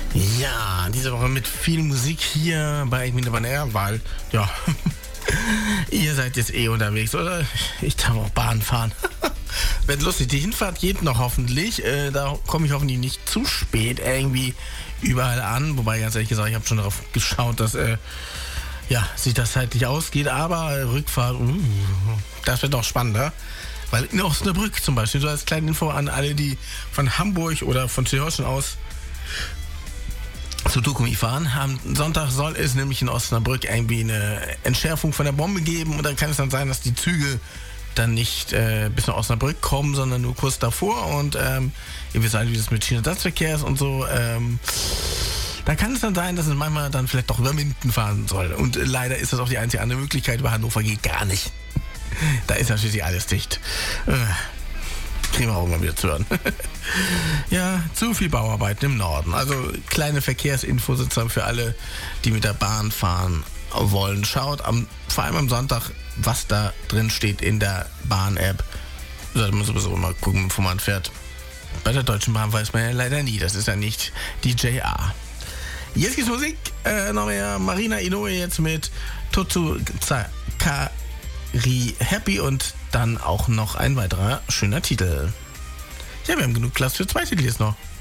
Ja, diese Woche mit viel Musik hier bei Ich bin der Air, weil, ja, ihr seid jetzt eh unterwegs, oder? Ich darf auch Bahn fahren. Wird lustig, die Hinfahrt geht noch hoffentlich. Da komme ich hoffentlich nicht zu spät irgendwie überall an. Wobei, ganz ehrlich gesagt, ich habe schon darauf geschaut, dass sich das zeitlich ausgeht. Aber Rückfahrt, das wird doch spannender. Weil in Osnabrück zum Beispiel, so als kleine Info an alle, die von Hamburg oder von Schleswig aus zu Tukumi fahren. Am Sonntag soll es nämlich in Osnabrück irgendwie eine Entschärfung von der Bombe geben. Und dann kann es dann sein, dass die Züge dann nicht bis nach Osnabrück kommen, sondern nur kurz davor. Und ihr wisst alle, wie das mit Schienenersatzverkehr ist und so. Da kann es dann sein, dass es manchmal dann vielleicht doch über Minden fahren soll. Und leider ist das auch die einzige andere Möglichkeit. Über Hannover geht gar nicht. Da ist natürlich alles dicht. Kriegen wir auch mal wieder zu hören. Ja, zu viel Bauarbeiten im Norden. Also kleine Verkehrsinfos sozusagen für alle, die mit der Bahn fahren wollen. Schaut vor allem am Sonntag, was da drin steht in der Bahn-App. Sollte man sowieso mal gucken, bevor man fährt. Bei der Deutschen Bahn weiß man ja leider nie. Das ist ja nicht die JR. Jetzt gibt's Musik. Noch mehr Marina Inoue jetzt mit Tutsu Zakari Happy und dann auch noch ein weiterer schöner Titel. Ja, wir haben genug Platz für 2 Titel jetzt noch.